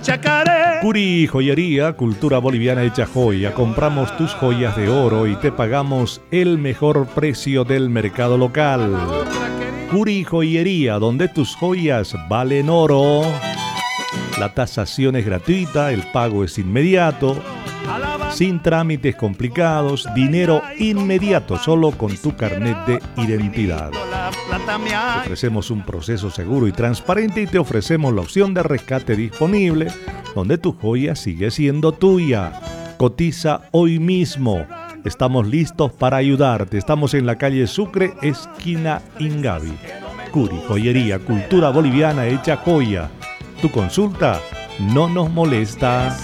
Chacaré. Curi Joyería, cultura boliviana hecha joya. Compramos tus joyas de oro y te pagamos el mejor precio del mercado local. Curi Joyería, donde tus joyas valen oro. La tasación es gratuita, el pago es inmediato, sin trámites complicados, dinero inmediato, solo con tu carnet de identidad. Te ofrecemos un proceso seguro y transparente y te ofrecemos la opción de rescate disponible, donde tu joya sigue siendo tuya. Cotiza hoy mismo. Estamos listos para ayudarte. Estamos en la calle Sucre, esquina Ingavi. Curi Joyería, cultura boliviana hecha joya. Tu consulta no nos molesta.